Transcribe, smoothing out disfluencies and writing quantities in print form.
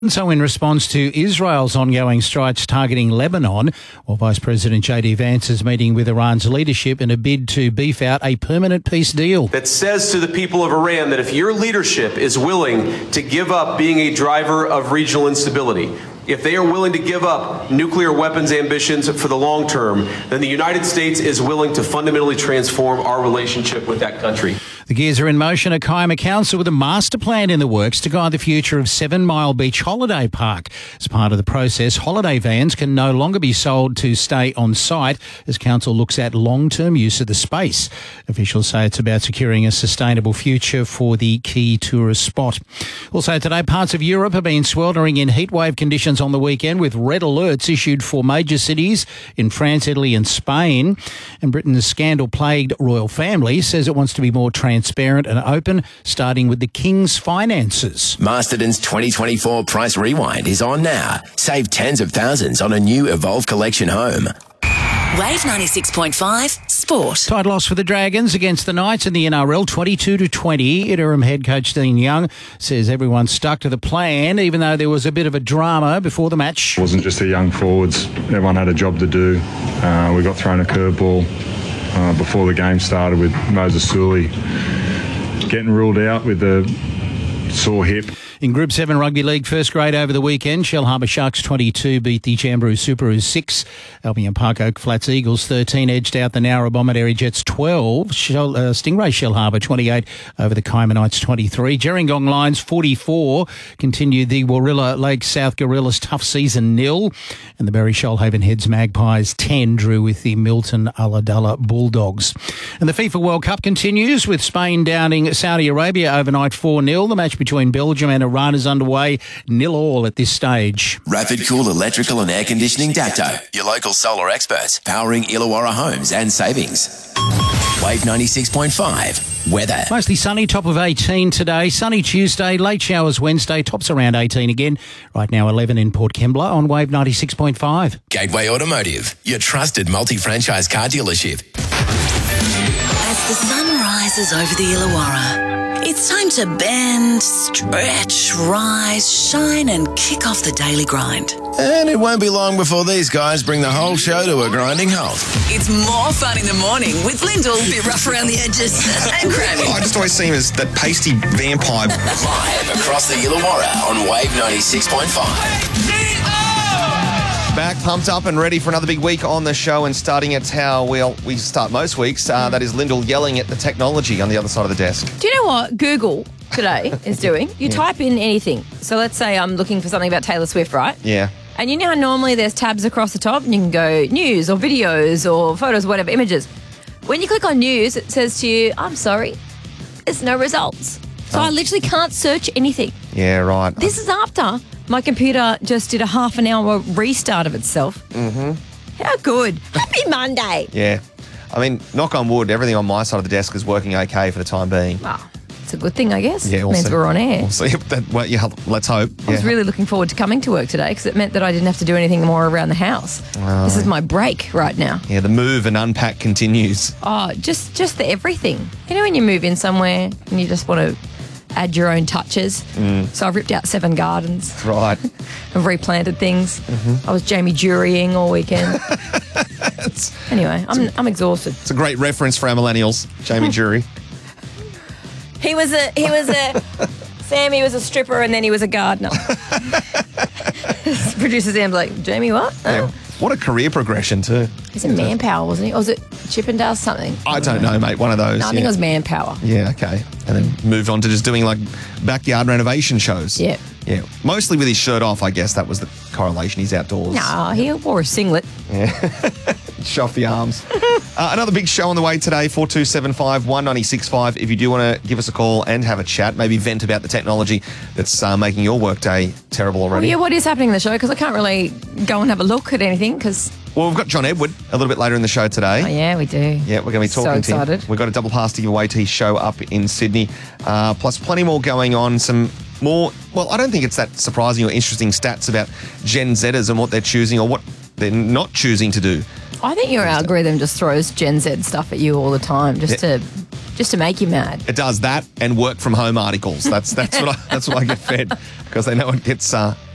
So in response to Israel's ongoing strikes targeting Lebanon, while Vice President J.D. Vance is meeting with Iran's leadership in a bid to beef out a permanent peace deal. That says to the people of Iran that if your leadership is willing to give up being a driver of regional instability, if they are willing to give up nuclear weapons ambitions for the long term, then the United States is willing to fundamentally transform our relationship with that country. The gears are in motion at Kiama Council with a master plan in the works to guide the future of 7 Mile Beach Holiday Park. As part of the process, holiday vans can no longer be sold to stay on site as council looks at long-term use of the space. Officials say it's about securing a sustainable future for the key tourist spot. Also today, parts of Europe have been sweltering in heatwave conditions on the weekend with red alerts issued for major cities in France, Italy and Spain. And Britain's scandal-plagued royal family says it wants to be more transparent and open, starting with the King's finances. Masterton's 2024 Price Rewind is on now. Save tens of thousands on a new Evolve Collection home. Wave 96.5 Sport. Tight loss for the Dragons against the Knights in the NRL, 22-20. Interim head coach Dean Young says everyone stuck to the plan, even though there was a bit of a drama before the match. It wasn't just the young forwards. Everyone had a job to do. We got thrown a curveball before the game started with Moses Sully getting ruled out with a sore hip. In Group 7 Rugby League first grade over the weekend, Shellharbour Sharks 22 beat the Jamberoo Superoos 6. Albion Park Oak Flats Eagles 13 edged out the Nowra Bomaderry Jets 12. Stingray Shellharbour 28 over the Kiama Knights 23. Gerringong Lions 44 continued the Warilla Lake South Gorillas tough season 0. And the Berry Shoalhaven Heads Magpies 10 drew with the Milton Ulladulla Bulldogs. And the FIFA World Cup continues with Spain downing Saudi Arabia overnight 4-0. The match between Belgium and Iran is underway, 0-0 at this stage. Rapid Cool Electrical and Air Conditioning Dacto, your local solar experts, powering Illawarra homes and savings. Wave 96.5 weather. Mostly sunny, top of 18 today. Sunny Tuesday, late showers Wednesday, tops around 18 again. Right now 11 in Port Kembla on Wave 96.5. Gateway Automotive, your trusted multi-franchise car dealership. As the sun rises over the Illawarra, it's time to bend, stretch, rise, shine and kick off the daily grind. And it won't be long before these guys bring the whole show to a grinding halt. It's more fun in the morning with Lyndall, a bit rough around the edges, and Crammy. I just always see him as that pasty vampire. Live across the Illawarra on Wave 96.5. Back, pumped up and ready for another big week on the show, and starting at how we start most weeks. That is Lyndall yelling at the technology on the other side of the desk. Do you know what Google today is doing? You type in anything. So let's say I'm looking for something about Taylor Swift, right? Yeah. And you know how normally there's tabs across the top and you can go news or videos or photos, whatever, images. When you click on news, it says to you, I'm sorry, there's no results. So I literally can't search anything. Yeah, right. This is after my computer just did a half an hour restart of itself. Mm-hmm. How good. Happy Monday. Yeah. I mean, knock on wood, everything on my side of the desk is working okay for the time being. Well, it's a good thing, I guess. Yeah, it means we're on air. We'll see. Let's hope. I was really looking forward to coming to work today because it meant that I didn't have to do anything more around the house. Oh. This is my break right now. Yeah, the move and unpack continues. Oh, just the everything. You know when you move in somewhere and you just want to add your own touches? So I've ripped out 7 gardens. Right. I've replanted things. Mm-hmm. I was Jamie Jurying all weekend. Anyway, I'm exhausted. It's a great reference for our millennials, Jamie Jury. He was a Sam, he was a stripper and then he was a gardener. Producer Sam's like, Jamie what? Yeah. What a career progression too. He's in Manpower, wasn't he? Or was it Chippendale something? I don't know, mate. One of those. No, I think it was Manpower. Yeah, okay. And then moved on to just doing like backyard renovation shows. Yeah. Yeah. Mostly with his shirt off, I guess that was the correlation. He's outdoors. Nah, he wore a singlet. Yeah. Show off the arms. Another big show on the way today, 4275 196.5. If you do want to give us a call and have a chat, maybe vent about the technology that's making your workday terrible already. Well, yeah, what is happening in the show? Because I can't really go and have a look at anything because... Well, we've got John Edward a little bit later in the show today. Oh, yeah, we do. Yeah, we're going to be talking so excited. to him. We've got a double pass to give away to his show up in Sydney. Plus plenty more going on. Some more, well, I don't think it's that surprising or interesting stats about Gen Zers and what they're choosing or what they're not choosing to do. I think your algorithm just throws Gen Z stuff at you all the time just to make you mad. It does that and work from home articles. That's what I get fed because they know it gets